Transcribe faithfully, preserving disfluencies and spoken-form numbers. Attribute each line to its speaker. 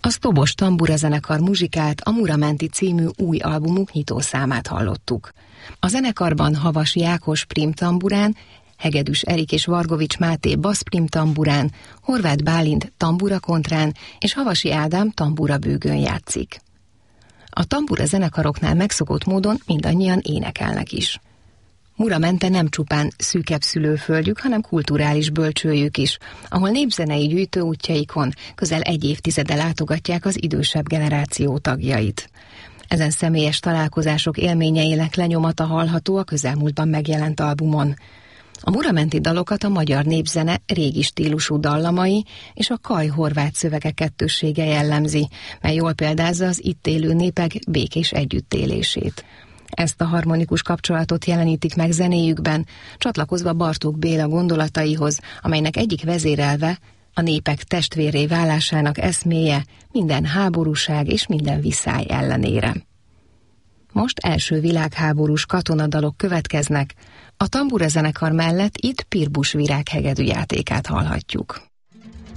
Speaker 1: A Sztobos Tambura zenekar muzsikált a Muramenti című új albumuk nyitószámát hallottuk. A zenekarban Havasi Ákos primtamburán, Hegedűs Erik és Vargovics Máté basszprimtamburán, Horváth Bálint tambura kontrán és Havasi Ádám tambura bőgőn játszik. A tambura zenekaroknál megszokott módon mindannyian énekelnek is. Muramente nem csupán szűkebb szülőföldjük, hanem kulturális bölcsőjük is, ahol népzenei gyűjtőútjaikon közel egy évtizede látogatják az idősebb generáció tagjait. Ezen személyes találkozások élményeinek lenyomata hallható a közelmúltban megjelent albumon. A muramenti dalokat a magyar népzene régi stílusú dallamai és a kaj-horvát szövegek kettőssége jellemzi, mely jól példázza az itt élő népek békés együttélését. Ezt a harmonikus kapcsolatot jelenítik meg zenéjükben, csatlakozva Bartók Béla gondolataihoz, amelynek egyik vezérelve a népek testvérré válásának eszméje minden háborúság és minden viszály ellenére. Most első világháborús katonadalok következnek, a tambura zenekar mellett itt Pirbus Virág hegedűjátékát hallhatjuk.